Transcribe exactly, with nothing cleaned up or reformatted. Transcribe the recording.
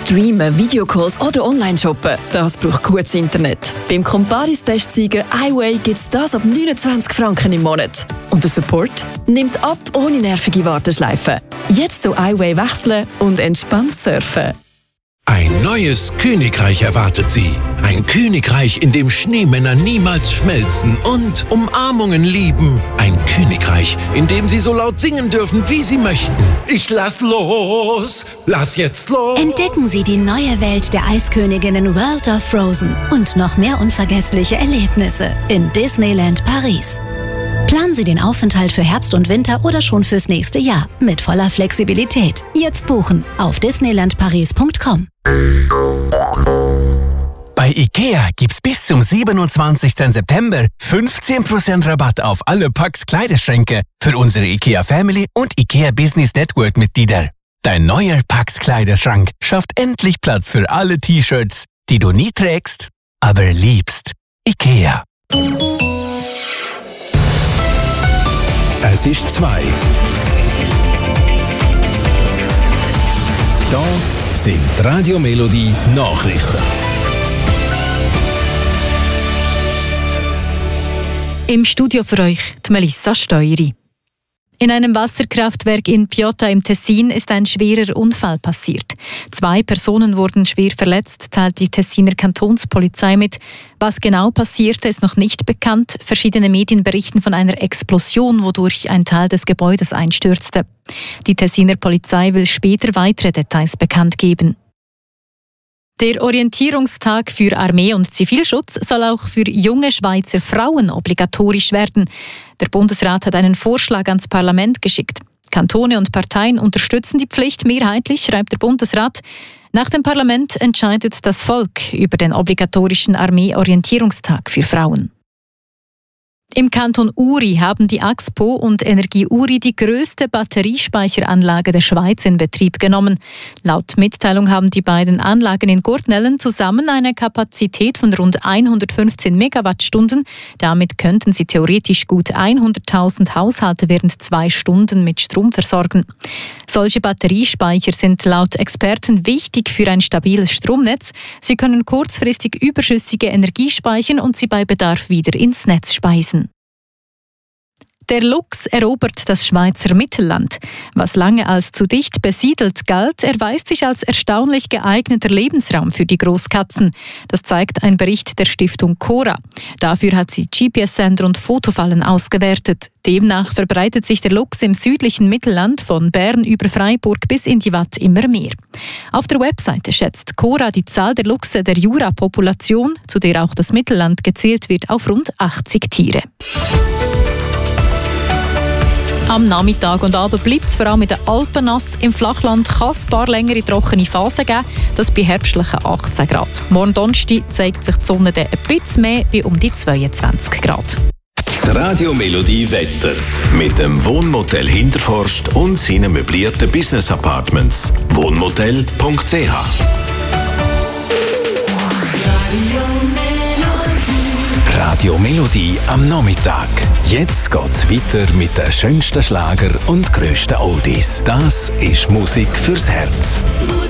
Streamen, Videocalls oder Online-Shoppen, das braucht gutes Internet. Beim Comparis-Testsieger iWay gibt es das ab neunundzwanzig Franken im Monat. Und der Support nimmt ab ohne nervige Warteschleifen. Jetzt zu iWay wechseln und entspannt surfen. Ein neues Königreich erwartet Sie. Ein Königreich, in dem Schneemänner niemals schmelzen und Umarmungen lieben. Ein Königreich, in dem Sie so laut singen dürfen, wie Sie möchten. Ich lass los! Lass jetzt los! Entdecken Sie die neue Welt der Eisköniginnen World of Frozen und noch mehr unvergessliche Erlebnisse in Disneyland Paris. Planen Sie den Aufenthalt für Herbst und Winter oder schon fürs nächste Jahr mit voller Flexibilität. Jetzt buchen auf disneyland paris punkt com. Bei IKEA gibt's bis zum siebenundzwanzigsten September fünfzehn Prozent Rabatt auf alle Pax Kleiderschränke für unsere IKEA Family und IKEA Business Network Mitglieder. Dein neuer Pax Kleiderschrank schafft endlich Platz für alle T-Shirts, die du nie trägst, aber liebst. IKEA. Es ist zwei. Da sind die Radio Melodie Nachrichten. Im Studio für euch die Melissa Steueri. In einem Wasserkraftwerk in Piotta im Tessin ist ein schwerer Unfall passiert. Zwei Personen wurden schwer verletzt, teilt die Tessiner Kantonspolizei mit. Was genau passierte, ist noch nicht bekannt. Verschiedene Medien berichten von einer Explosion, wodurch ein Teil des Gebäudes einstürzte. Die Tessiner Polizei will später weitere Details bekannt geben. Der Orientierungstag für Armee und Zivilschutz soll auch für junge Schweizer Frauen obligatorisch werden. Der Bundesrat hat einen Vorschlag ans Parlament geschickt. Kantone und Parteien unterstützen die Pflicht mehrheitlich, schreibt der Bundesrat. Nach dem Parlament entscheidet das Volk über den obligatorischen Armee-Orientierungstag für Frauen. Im Kanton Uri haben die Axpo und Energie Uri die grösste Batteriespeicheranlage der Schweiz in Betrieb genommen. Laut Mitteilung haben die beiden Anlagen in Gurtnellen zusammen eine Kapazität von rund hundertfünfzehn Megawattstunden. Damit könnten sie theoretisch gut hunderttausend Haushalte während zwei Stunden mit Strom versorgen. Solche Batteriespeicher sind laut Experten wichtig für ein stabiles Stromnetz. Sie können kurzfristig überschüssige Energie speichern und sie bei Bedarf wieder ins Netz speisen. Der Luchs erobert das Schweizer Mittelland. Was lange als zu dicht besiedelt galt, erweist sich als erstaunlich geeigneter Lebensraum für die Großkatzen. Das zeigt ein Bericht der Stiftung Cora. Dafür hat sie G P S-Sender und Fotofallen ausgewertet. Demnach verbreitet sich der Luchs im südlichen Mittelland von Bern über Freiburg bis in die Watt immer mehr. Auf der Webseite schätzt Cora die Zahl der Luchse der Jura-Population, zu der auch das Mittelland gezählt wird, auf rund achtzig Tiere. Am Nachmittag und Abend bleibt es vor allem in den Alpen nass. Im Flachland kann es ein paar längere trockene Phasen geben, das bei herbstlichen achtzehn Grad. Morgen Donnerstag zeigt sich die Sonne dann ein bisschen mehr, wie um die zweiundzwanzig Grad. Das Radio Melodie Wetter mit dem Wohnmotel Hinterforst und seinen möblierten Business Apartments. Wohnmotel punkt c h. Radio Melodie am Nachmittag. Jetzt geht's weiter mit den schönsten Schlager und grössten Oldies. Das ist Musik fürs Herz.